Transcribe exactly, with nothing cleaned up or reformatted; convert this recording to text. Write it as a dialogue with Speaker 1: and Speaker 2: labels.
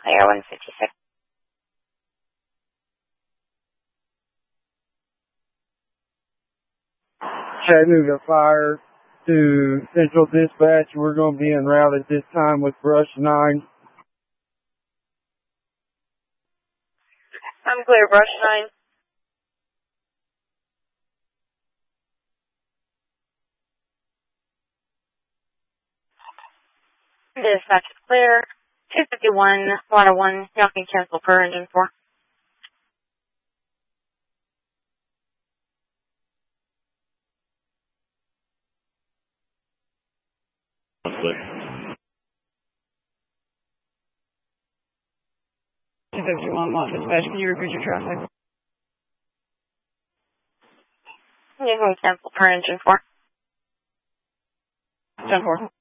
Speaker 1: clear, one fifty-six.
Speaker 2: Chattanooga Fire to Central Dispatch. We're going to be en route at this time with Brush nine.
Speaker 1: I'm clear, Brush nine. Dispatch is clear. two fifty-one, water one, y'all can cancel per engine four.
Speaker 3: two fifty-one, Mont Dispatch, can you repeat your traffic?
Speaker 1: You can cancel per engine four.
Speaker 3: ten four.